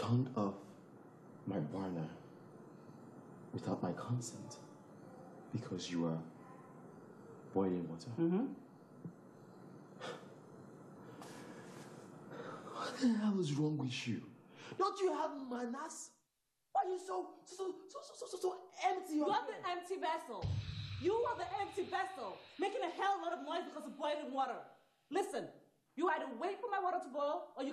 turned off my burner without my consent because you were boiling water. What the hell is wrong with you? Don't you have manners? Why are you so empty? You're the empty vessel. You are the empty vessel, making a hell of a lot of noise because of boiling water. Listen, you either wait for my water to boil or you